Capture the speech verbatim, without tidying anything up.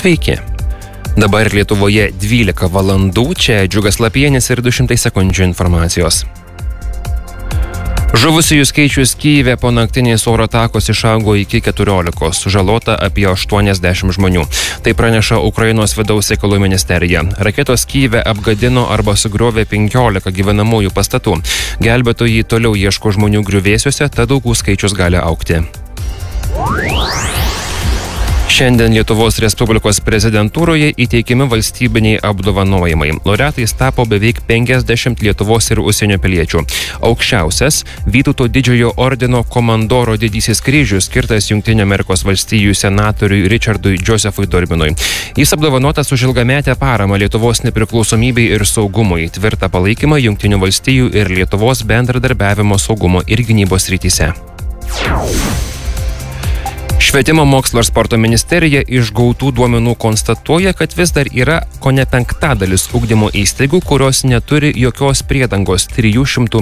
Sveiki. Dabar Lietuvoje dvylika valandų, čia Džiugas Lapienis ir du šimtai sekundžių informacijos. Žuvusiųjų skaičius Kyjive po naktinės oro atakos išaugo iki keturiolikos, sužalota apie aštuoniasdešimt žmonių. Tai praneša Ukrainos vidaus reikalų ministerija. Raketos Kyjive apgadino arba sugriovė penkiolika gyvenamųjų pastatų. Gelbėtojai toliau ieško žmonių griuvėsiuose, tad aukų skaičius gali augti. Šiandien Lietuvos Respublikos prezidentūroje įteikiami valstybiniai apdovanojimai. Laureatais tapo beveik penkiasdešimt Lietuvos ir užsienio piliečių. Aukščiausias Vytauto didžiojo ordino komandoro didysis kryžius skirtas Jungtinių Amerikos valstijų senatoriui Richardui Josephui Durbinui. Jis apdovanotas už ilgametę paramą Lietuvos nepriklausomybei ir saugumui, tvirtą palaikymą Jungtinių valstijų ir Lietuvos bendradarbiavimo saugumo ir gynybos srityse. Švietimo, mokslo ir sporto ministerija iš gautų duomenų konstatuoja, kad vis dar yra kone penktadalis ugdymo įstaigų, kurios neturi jokios priedangos trijų šimtų